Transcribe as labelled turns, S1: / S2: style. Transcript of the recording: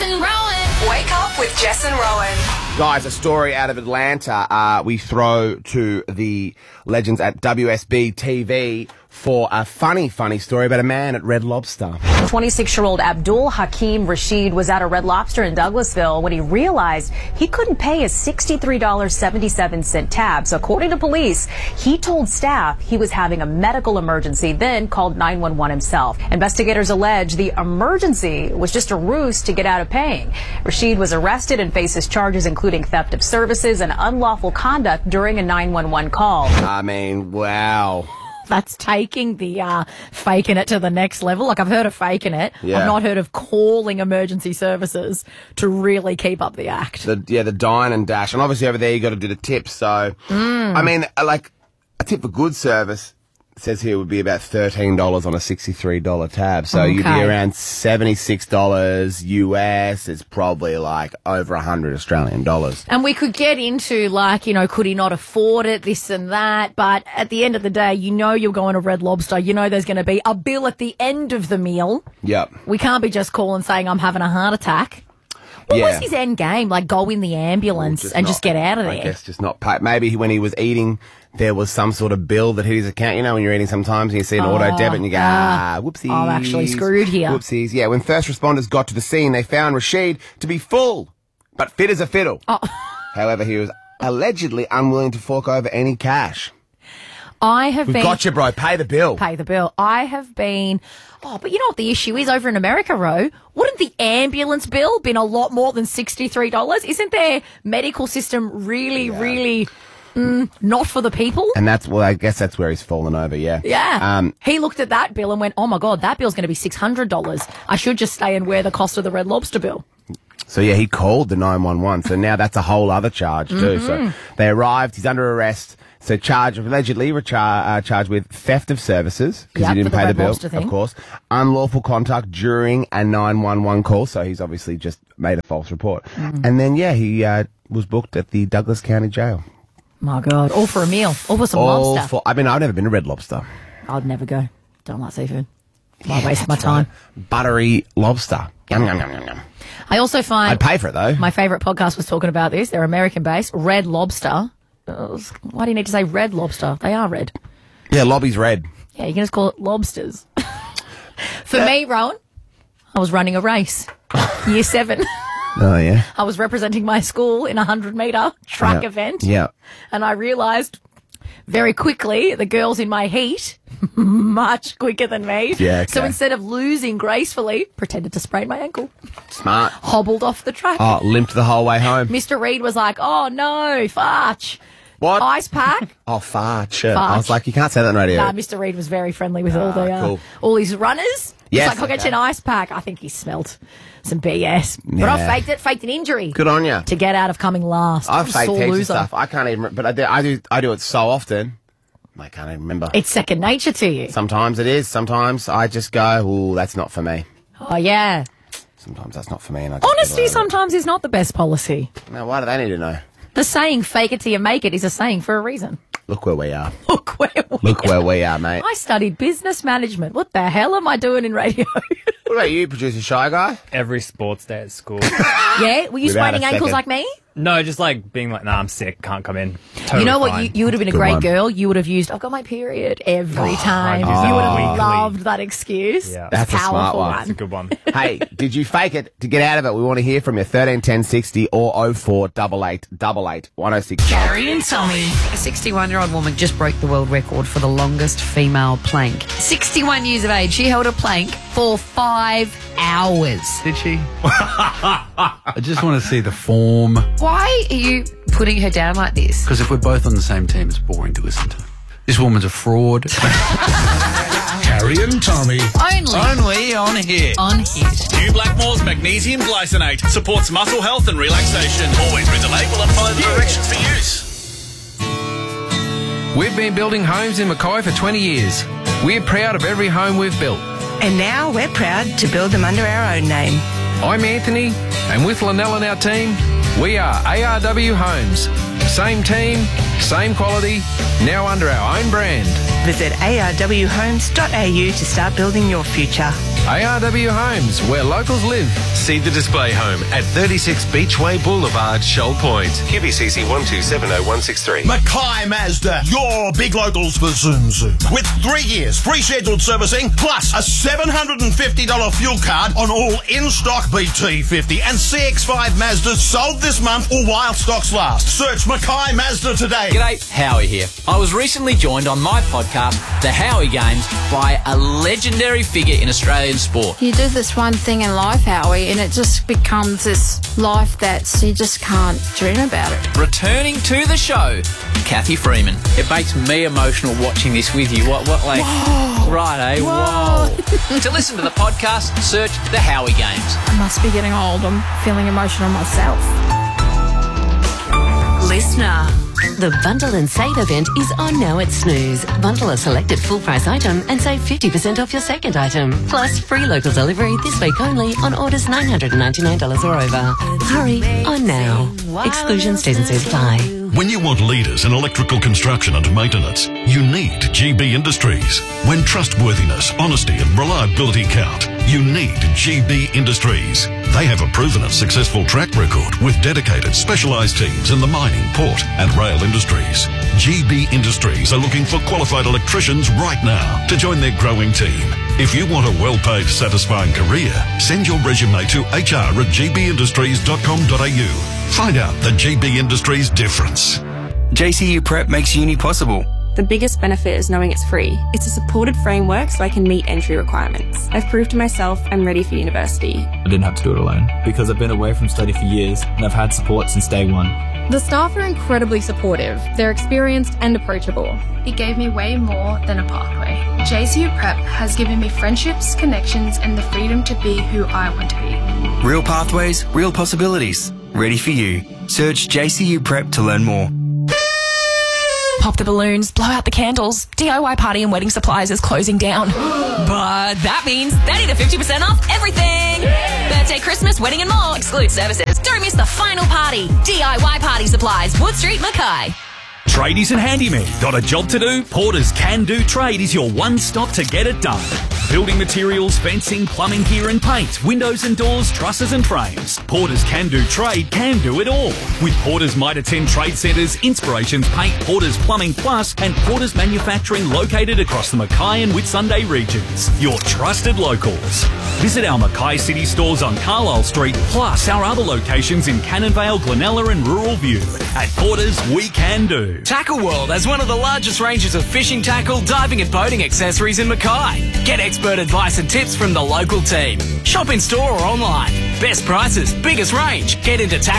S1: and Rowan.
S2: Wake up with Jess and Rowan.
S3: Guys, a story out of Atlanta. We throw to the legends at WSB TV for a funny story about a man at Red Lobster.
S4: 26-year-old Abdul Hakim Rashid was at a Red Lobster in Douglasville when he realized he couldn't pay his $63.77 tab. So according to police, he told staff he was having a medical emergency, then called 911 himself. Investigators allege the emergency was just a ruse to get out of paying. Rashid was arrested and faces charges including theft of services and unlawful conduct during a 911 call.
S3: I mean, wow.
S5: That's taking the faking it to the next level. Like, I've heard of faking it.
S3: Yeah.
S5: I've not heard of calling emergency services to really keep up the act.
S3: The dine and dash. And obviously over there you got to do the tips. So, I mean, like, a tip for good service, it says here, would be about $13 on a $63 tab. So you'd be around $76 US. It's probably like over 100 Australian dollars.
S5: And we could get into, like, you know, could he not afford it, this and that. But at the end of the day, you know you're going to Red Lobster. You know there's going to be a bill at the end of the meal.
S3: Yep.
S5: We can't be just calling saying I'm having a heart attack. What was his end game? Like, go in the ambulance and just get out of there?
S3: I guess just not pay. Maybe when he was eating, there was some sort of bill that hit his account. You know, when you're eating sometimes and you see an auto debit and you go, whoopsies.
S5: I'm actually screwed here.
S3: Whoopsies. Yeah, when first responders got to the scene, they found Rashid to be full, but fit as a fiddle. However, he was allegedly unwilling to fork over any cash.
S5: We've
S3: got you, bro. Pay the bill.
S5: Pay the bill. I have been... Oh, but you know what the issue is over in America, Ro? Wouldn't the ambulance bill been a lot more than $63? Isn't their medical system really not for the people?
S3: And I guess that's where he's fallen over, yeah.
S5: Yeah. He looked at that bill and went, oh my God, that bill's going to be $600. I should just stay and wear the cost of the Red Lobster bill.
S3: So, yeah, he called the 911. So now that's a whole other charge, too. So they arrived. He's under arrest. So allegedly charged with theft of services because he didn't pay the bill, of course. Unlawful contact during a 911 call. So he's obviously just made a false report. And then, he was booked at the Douglas County Jail.
S5: My God. All for a meal. All for some lobster.
S3: I've never been to Red Lobster.
S5: I'd never go. Don't like seafood. Why waste my time?
S3: Buttery lobster. Yum, yum, yum, yum, yum.
S5: I also find...
S3: I'd pay for it, though.
S5: My favourite podcast was talking about this. They're American-based. Red Lobster. Why do you need to say Red Lobster? They are red.
S3: Yeah, lobby's red.
S5: Yeah, you can just call it lobsters. For me, Rowan, I was running a race. Year 7.
S3: Oh, yeah?
S5: I was representing my school in a 100-metre track event.
S3: Yeah.
S5: And I realised very quickly the girls in my heat much quicker than me.
S3: Yeah, okay.
S5: So instead of losing gracefully, pretended to sprain my ankle.
S3: Smart.
S5: Hobbled off the track.
S3: Oh, limped the whole way home.
S5: Mr. Reid was like, oh, no, farch.
S3: What?
S5: Ice pack.
S3: Oh, farch. I was like, you can't say that on radio.
S5: Nah, Mr. Reid was very friendly with all his runners.
S3: Yes,
S5: He's like, I'll get you an ice pack. I think he smelt some BS. But I faked an injury.
S3: Good on you.
S5: To get out of coming last.
S3: I've faked heaps of stuff. I can't even, but I do it so often. I can't even remember.
S5: It's second nature to you.
S3: Sometimes it is. Sometimes I just go, ooh, that's not for me.
S5: Oh, yeah.
S3: Sometimes that's not for me. And
S5: honesty sometimes is not the best policy.
S3: Now, why do they need to know?
S5: The saying, fake it till you make it, is a saying for a reason.
S3: Look where we are.
S5: Look where we are,
S3: mate.
S5: I studied business management. What the hell am I doing in radio?
S3: What about you, producer Shy Guy?
S6: Every sports day at school.
S5: Yeah? Were you spraining ankles like me?
S6: No, just like being like, nah, I'm sick, can't come in. Totally
S5: you know what?
S6: fine.
S5: You would have been a great girl. You would have used, I've got my period every time. You would have loved that excuse.
S6: Yeah.
S3: That's a smart one.
S6: That's a good one.
S3: Hey, did you fake it to get out of it? We want to hear from you. 13 10 60 or 0488 88 106.
S2: Gary and Tommy. A 61-year-old woman just broke the world record for the longest female plank. 61 years of age, she held a plank for 5 hours.
S7: Did she? I just want to see the form.
S2: Why are you putting her down like this?
S7: Because if we're both on the same team, it's boring to listen to. This woman's a fraud.
S8: Gary and Tommy.
S7: Only on Hit.
S2: On Hit.
S8: New Blackmore's Magnesium Glycinate supports muscle health and relaxation. Always read the label and follow the directions for use.
S9: We've been building homes in Mackay for 20 years. We're proud of every home we've built.
S10: And now we're proud to build them under our own name.
S9: I'm Anthony, and with Lynell and our team, we are ARW Homes. Same team, same quality, now under our own brand.
S10: Visit arwhomes.au to start building your future.
S9: ARW Homes, where locals live.
S1: See the display home at 36 Beachway Boulevard, Shoal Point. QBCC 1270-163.
S11: Mackay Mazda, your big locals for Zoom Zoom. With 3 years free scheduled servicing plus a $750 fuel card on all in-stock BT50 and CX-5 Mazdas sold this month or while stocks last. Search Mackay Mazda today.
S12: G'day, Howie here. I was recently joined on my podcast, The Howie Games, by a legendary figure in Australian sport.
S13: You do this one thing in life, Howie, and it just becomes this life that you just can't dream about it.
S12: Returning to the show, Kathy Freeman. It makes me emotional watching this with you. What like... Whoa. Right, eh? Whoa. To listen to the podcast, search The Howie Games.
S13: I must be getting old. I'm feeling emotional myself.
S14: Listener. The Bundle and Save event is on now at Snooze. Bundle a selected full price item and save 50% off your second item. Plus free local delivery this week only on orders $999 or over. Hurry on now. Exclusions, T's and C's apply.
S15: When you want leaders in electrical construction and maintenance, you need GB Industries. When trustworthiness, honesty and reliability count, you need GB Industries. They have a proven and successful track record with dedicated specialised teams in the mining, port and rail industries. GB Industries are looking for qualified electricians right now to join their growing team. If you want a well-paid, satisfying career, send your resume to hr@gbindustries.com.au. Find out the GB Industries difference.
S16: JCU Prep makes uni possible.
S17: The biggest benefit is knowing it's free. It's a supported framework so I can meet entry requirements. I've proved to myself I'm ready for university.
S18: I didn't have to do it alone because I've been away from study for years and I've had support since day one.
S19: The staff are incredibly supportive. They're experienced and approachable.
S20: It gave me way more than a pathway. JCU Prep has given me friendships, connections, and the freedom to be who I want to be.
S16: Real pathways, real possibilities. Ready for you. Search JCU Prep to learn more.
S21: Pop the balloons, blow out the candles. DIY party and wedding supplies is closing down. But that means 30 to 50% off everything. Birthday, Christmas, wedding and more. Exclude services. Don't miss the final party. DIY party supplies. Wood Street, Mackay.
S8: Tradies and handymen, got a job to do? Porter's Can Do Trade is your one stop to get it done. Building materials, fencing, plumbing gear and paint, windows and doors, trusses and frames. Porter's Can Do Trade can do it all. With Porter's Mitre 10 Trade Centres, Inspirations Paint, Porter's Plumbing Plus and Porter's Manufacturing located across the Mackay and Whitsunday regions. Your trusted locals. Visit our Mackay City stores on Carlisle Street, plus our other locations in Cannonvale, Glenella and Rural View. At Porter's, we can do.
S22: Tackle World has one of the largest ranges of fishing tackle, diving and boating accessories in Mackay. Get expert advice and tips from the local team. Shop in store or online. Best prices, biggest range. Get into Tackle